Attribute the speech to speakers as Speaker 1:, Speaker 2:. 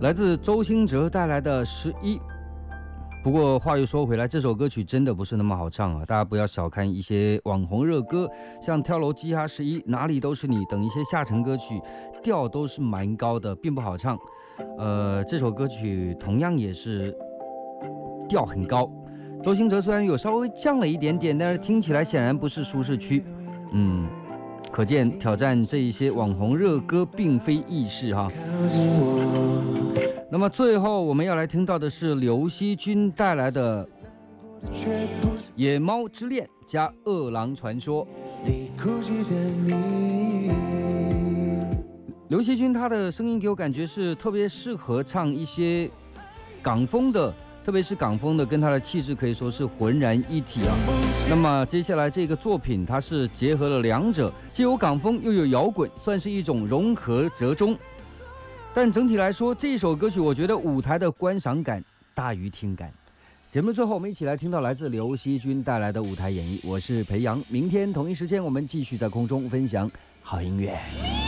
Speaker 1: 来自周兴哲带来的11。不过话又说回来，这首歌曲真的不是那么好唱啊！大家不要小看一些网红热歌，像跳楼机哈11、哪里都是你等一些下沉歌曲，调都是蛮高的，并不好唱。这首歌曲同样也是调很高。周兴哲虽然有稍微降了一点点，但是听起来显然不是舒适区。可见挑战这一些网红热歌并非易事哈。那么最后我们要来听到的是刘惜君带来的《野猫之恋》加《饿狼传说》。刘惜君她的声音给我感觉是特别适合唱一些港风的，特别是港风的，跟她的气质可以说是浑然一体啊。那么接下来这个作品，它是结合了两者，既有港风又有摇滚，算是一种融合折中。但整体来说，这首歌曲我觉得舞台的观赏感大于听感。节目最后，我们一起来听到来自刘惜君带来的舞台演绎。我是裴阳，明天同一时间我们继续在空中分享好音乐。